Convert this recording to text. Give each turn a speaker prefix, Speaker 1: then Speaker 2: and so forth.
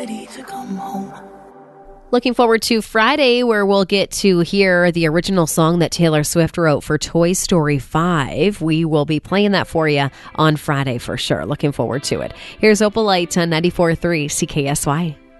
Speaker 1: Ready to come home.
Speaker 2: Looking forward to Friday, where we'll get to hear the original song that Taylor Swift wrote for Toy Story 5. We will be playing that for you on Friday for sure. Looking forward to it. Here's Opalite on 94.3 CKSY.